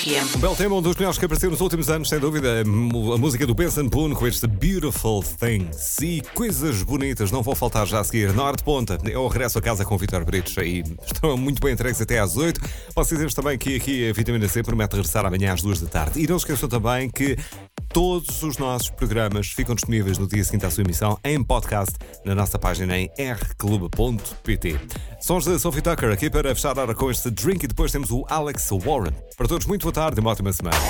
FM. Um belo tema, um dos melhores que apareceu nos últimos anos, sem dúvida. A música do Benson Boone com este Beautiful Things. E coisas bonitas não vão faltar já a seguir. Na hora de ponta, eu regresso a casa com o Vítor Britos. Aí estão muito bem entregues até às 8. Posso dizer-vos também que aqui a Vitamina C promete regressar amanhã às 2 da tarde. E não se esqueçam também que todos os nossos programas ficam disponíveis no dia seguinte à sua emissão em podcast na nossa página em rclub.pt. Sons de Sophie Tucker aqui para fechar a hora com este drink e depois temos o Alex Warren. Para todos, muito boa tarde e uma ótima semana.